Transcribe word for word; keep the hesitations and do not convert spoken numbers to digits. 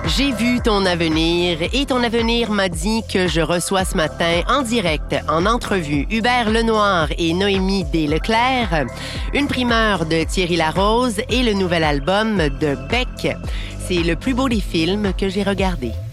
J'ai vu ton avenir et ton avenir m'a dit que je reçois ce matin en direct, en entrevue, Hubert Lenoir et Noémie Desleclerc, une primeur de Thierry Larose et le nouvel album de Beck. C'est le plus beau des films que j'ai regardé.